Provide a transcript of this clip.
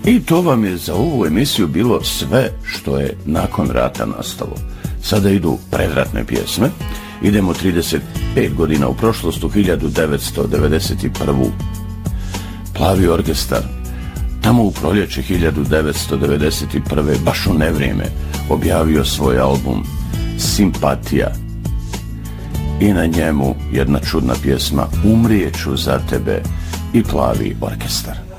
I to vam je za ovu emisiju bilo sve što je nakon rata nastalo. Sada idu predratne pjesme. Idemo 35 godina u prošlost, u 1991. Plavi orkestar, tamo u proljeće 1991. baš u nevrijeme, objavio svoj album Simpatija. I na njemu jedna čudna pjesma Umrijeću za tebe i Plavi orkestar.